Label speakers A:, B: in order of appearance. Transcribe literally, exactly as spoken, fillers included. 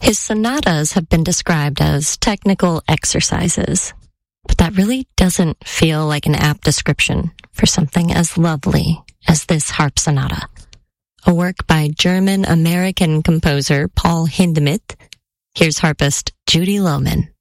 A: His sonatas have been described as technical exercises, but that really doesn't feel like an apt description for something as lovely as this harp sonata, a work by German-American composer Paul Hindemith. Here's harpist Judy Lohman.